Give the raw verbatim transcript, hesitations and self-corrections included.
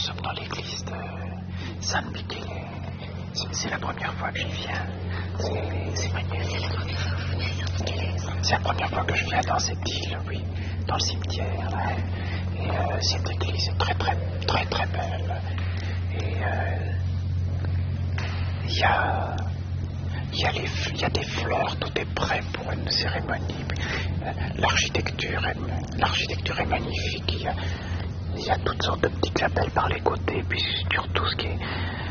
sommes dans l'église de San Michele. C'est, c'est la première fois que je viens. C'est, c'est magnifique. C'est la première fois que je viens dans cette île, oui, dans le cimetière. Là. Et euh, cette église est très très très très belle. Et il euh, y a il y a les il y a des fleurs, tout est prêt pour une cérémonie. Euh, l'architecture est l'architecture est magnifique. Il y a il y a toutes sortes de petits chapelles par les côtés, puis surtout ce qui est